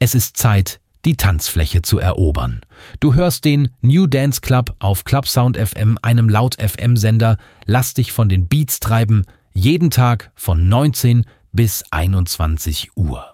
Es ist Zeit, die Tanzfläche zu erobern. Du hörst den New Dance Club auf Clubsound FM, einem Laut-FM-Sender. Lass dich von den Beats treiben, jeden Tag von 19 bis 21 Uhr.